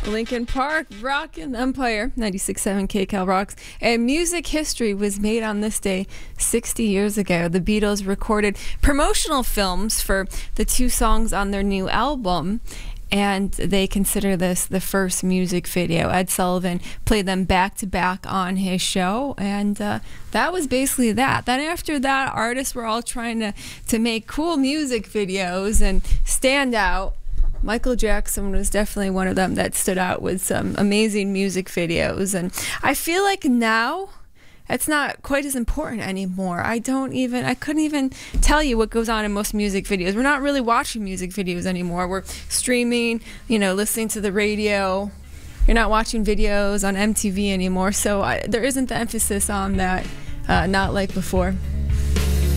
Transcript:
Linkin Park, Rockin' Empire, 96.7 KCal Rocks. And music history was made on this day 60 years ago. The Beatles recorded promotional films for the two songs on their new album, and they consider this the first music video. Ed Sullivan played them back to back on his show, and that was basically that. Then after that, artists were all trying to make cool music videos and stand out. Michael Jackson was definitely one of them that stood out with some amazing music videos. And I feel like now it's not quite as important anymore. I couldn't even tell you what goes on in most music videos. We're not really watching music videos anymore. We're streaming, listening to the radio. You're not watching videos on MTV anymore. So there isn't the emphasis on that, not like before.